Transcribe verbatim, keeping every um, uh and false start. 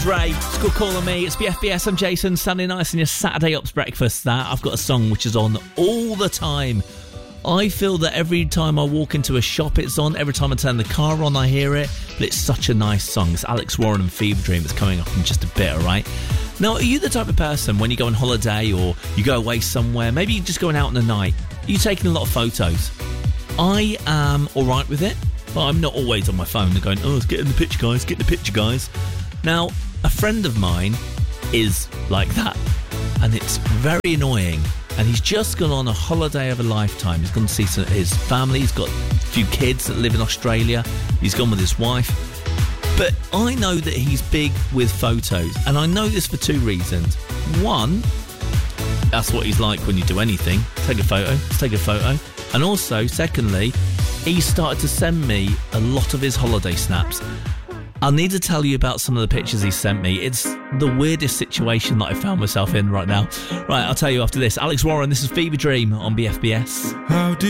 Ray, it's called Calling Me. It's B F B S. I'm Jason. Sunday nights in your Saturday Ups breakfast. That I've got a song which is on all the time. I feel that every time I walk into a shop, it's on. Every time I turn the car on, I hear it. But it's such a nice song. It's Alex Warren and Fever Dream. It's coming up in just a bit, all right? Now, are you the type of person when you go on holiday or you go away somewhere, maybe you're just going out in the night, are you taking a lot of photos? I am all right with it, but I'm not always on my phone. They're going, oh, let's get in the picture, guys. Get in the picture, guys. Now, a friend of mine is like that, and it's very annoying. And he's just gone on a holiday of a lifetime. He's gone to see some, his family. He's got a few kids that live in Australia. He's gone with his wife. But I know that he's big with photos, and I know this for two reasons. One, that's what he's like when you do anything. Take a photo. Let's take a photo. And also, secondly, he started to send me a lot of his holiday snaps. I'll need to tell you about some of the pictures he sent me. It's the weirdest situation that I found myself in right now. Right, I'll tell you after this. Alex Warren, this is Fever Dream on B F B S. How do